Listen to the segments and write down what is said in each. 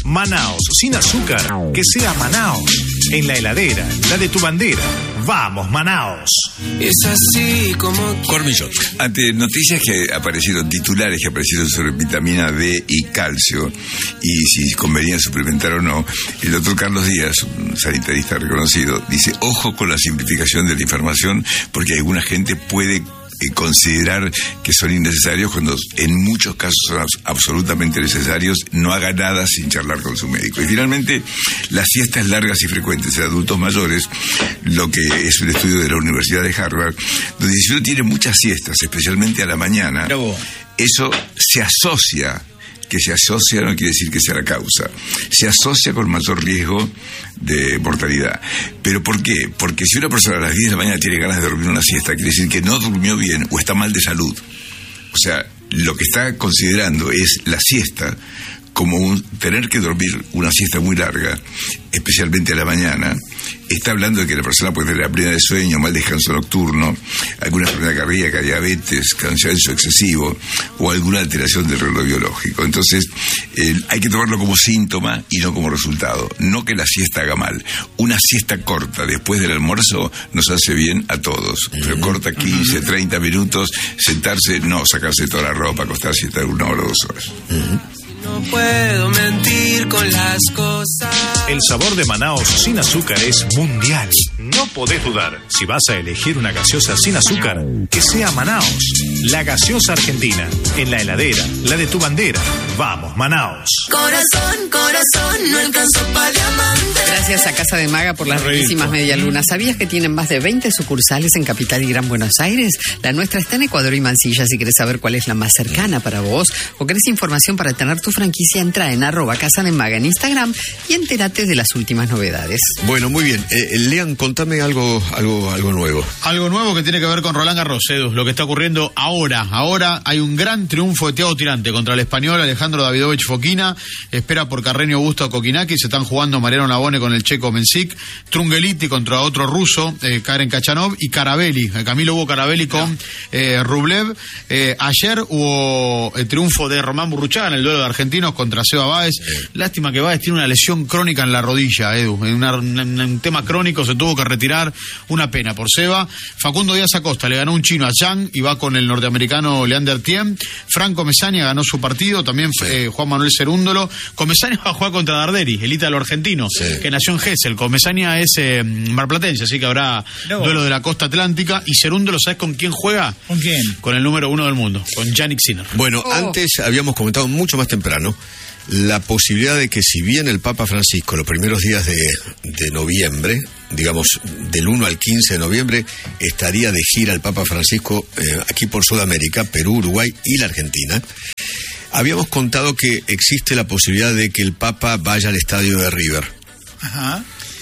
Manaos sin azúcar, que sea Manaos. En la heladera, la de tu bandera. ¡Vamos, Manaos! Es así como... Cormillot. Ante noticias que aparecieron, titulares que aparecieron sobre vitamina D y calcio, y si convenía suplementar o no, el doctor Carlos Díaz, un sanitarista reconocido, dice, ojo con la simplificación de la información, porque alguna gente puede considerar que son innecesarios cuando en muchos casos son absolutamente necesarios. No haga nada sin charlar con su médico. Y finalmente, las siestas largas y frecuentes en adultos mayores, lo que es un estudio de la Universidad de Harvard, donde si uno tiene muchas siestas, especialmente a la mañana, eso se asocia. Que se asocia no quiere decir que sea la causa. Se asocia con mayor riesgo de mortalidad. ¿Pero por qué? Porque si una persona a las 10 de la mañana tiene ganas de dormir una siesta, quiere decir que no durmió bien o está mal de salud. O sea, lo que está considerando es la siesta como tener que dormir una siesta muy larga, especialmente a la mañana. Está hablando de que la persona puede tener apnea de sueño, mal descanso nocturno, alguna enfermedad cardíaca, diabetes, cansancio excesivo o alguna alteración del reloj biológico. Entonces, hay que tomarlo como síntoma y no como resultado. No que la siesta haga mal. Una siesta corta después del almuerzo nos hace bien a todos. Pero corta 15, 30 minutos, sentarse, no sacarse toda la ropa, acostarse y estar 1 hora o 2 horas. No puedo mentir con las cosas. El sabor de Manaos sin azúcar es mundial. No podés dudar. Si vas a elegir una gaseosa sin azúcar, que sea Manaos. La gaseosa argentina. En la heladera, la de tu bandera. ¡Vamos, Manaos! Corazón, corazón, no alcanzó para diamante. Gracias a Casa de Maga por las riquísimas medialunas. ¿Sabías que tienen más de 20 sucursales en Capital y Gran Buenos Aires? La nuestra está en Ecuador y Mansilla. Si querés saber cuál es la más cercana para vos o querés información para tener tu franquicia, entra en @Casa de Maga en Instagram y entérate de las últimas novedades. Bueno, muy bien. Lean, contame algo nuevo. Algo nuevo que tiene que ver con Roland Garros, Edu, lo que está ocurriendo ahora. Ahora hay un gran triunfo de Thiago Tirante contra el español Alejandro Davidovich Fokina. Espera por Carreño Busto Kokinakis. Se están jugando Mariano Navone con el checo Mensik, Trungeliti contra otro ruso, Karen Kachanov, y Carabelli, Camilo Hugo Carabelli con Rublev. Ayer hubo el triunfo de Román Burruchaga en el duelo de argentinos contra Seba Báez. Lástima que Báez tiene una lesión crónica en la rodilla, Edu. Un tema crónico, se tuvo que retirar. Una pena por Seba. Facundo Díaz Acosta le ganó un chino a Zhang y va con el norteamericano Leander Thiem. Franco Mesania ganó su partido. También Juan Manuel Cerúndolo. Mesania va a jugar contra Darderi, el ítalo argentino, que nació en Gesell. Mesania es marplatense, así que habrá duelo de la costa atlántica. Y Cerúndolo, ¿sabes con quién juega? ¿Con quién? Con el número 1 del mundo, con Yannick Sinner. Bueno, antes habíamos comentado mucho más temprano la posibilidad de que, si bien el Papa Francisco los primeros días de noviembre, digamos del 1 al 15 de noviembre, estaría de gira el Papa Francisco aquí por Sudamérica, Perú, Uruguay y la Argentina, habíamos contado que existe la posibilidad de que el Papa vaya al estadio de River. Ajá.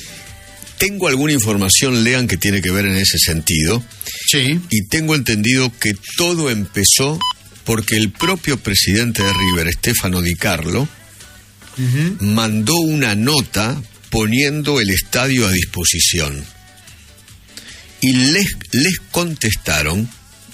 Tengo alguna información, Lean, que tiene que ver en ese sentido. Sí. Y tengo entendido que todo empezó porque el propio presidente de River, Stefano Di Carlo, mandó una nota poniendo el estadio a disposición. Y le contestaron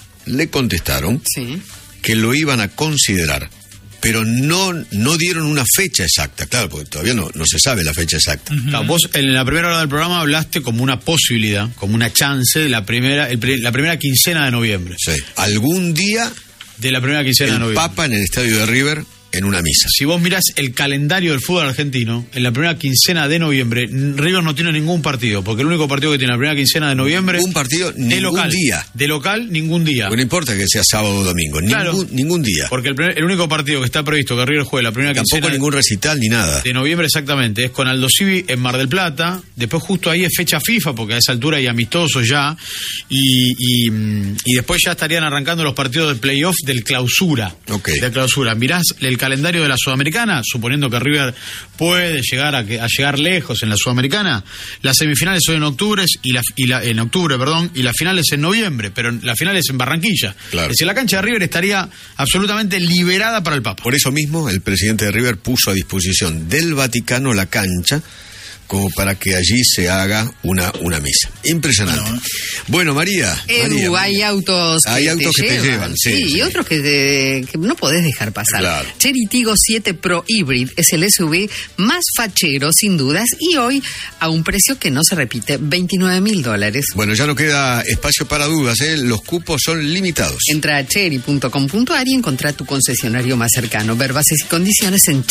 que lo iban a considerar, pero no dieron una fecha exacta, claro, porque todavía no se sabe la fecha exacta. Claro, vos en la primera hora del programa hablaste como una posibilidad, como una chance de la primera quincena de noviembre. Sí. Algún día de la primera quincena de noviembre. El Papa en el estadio de River en una misa. Si vos mirás el calendario del fútbol argentino, en la primera quincena de noviembre, River no tiene ningún partido, porque el único partido que tiene en la primera quincena de noviembre... Un partido, ningún día. De local, ningún día. Bueno, no importa que sea sábado o domingo, claro, ningún día. Porque el único partido que está previsto que River juegue la primera quincena... Tampoco ningún recital ni nada. De noviembre, exactamente. Es con Aldo Civi en Mar del Plata. Después justo ahí es fecha FIFA, porque a esa altura hay amistosos ya. Y después ya estarían arrancando los partidos de playoff del clausura. Okay. De clausura. Mirás el calendario de la Sudamericana, suponiendo que River puede llegar a llegar lejos en la Sudamericana, las semifinales son en octubre y las finales en noviembre, pero las finales en Barranquilla. Claro. Es decir, la cancha de River estaría absolutamente liberada para el Papa. Por eso mismo el presidente de River puso a disposición del Vaticano la cancha como para que allí se haga una misa. Impresionante. Bueno, María. Hay autos que te llevan. Sí, y otros que no podés dejar pasar. Claro. Chery Tiggo 7 Pro Hybrid es el SUV más fachero, sin dudas, y hoy a un precio que no se repite, $29.000. Bueno, ya no queda espacio para dudas, los cupos son limitados. Entra a chery.com.ar y encontrá tu concesionario más cercano. Ver bases y condiciones en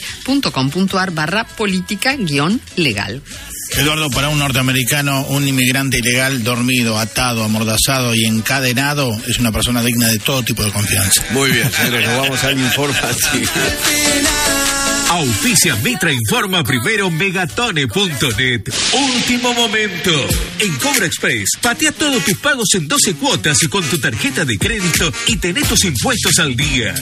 chery.com.ar/política-legal. Eduardo, para un norteamericano, un inmigrante ilegal dormido, atado, amordazado y encadenado es una persona digna de todo tipo de confianza. Muy bien, señores, nos vamos al informativo. Auspicia Mitra Informa primero Megatone.net. Último momento. En Cobra Express, patea todos tus pagos en 12 cuotas y con tu tarjeta de crédito y tenés tus impuestos al día.